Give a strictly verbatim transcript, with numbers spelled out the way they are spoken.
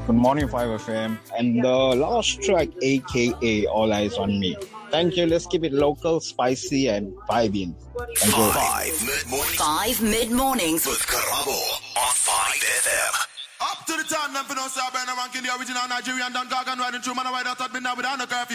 Good morning, five F M. And the last track, aka All Eyes on Me. Thank you. Let's keep it local, spicy, and vibing. Thank you. Five mid-mornings. Five mid-mornings. With Karabo on five F M. Up to the time, them for no stop, and I'm the original Nigerian Don Gargan riding through man, I ride out at midnight without no curfew.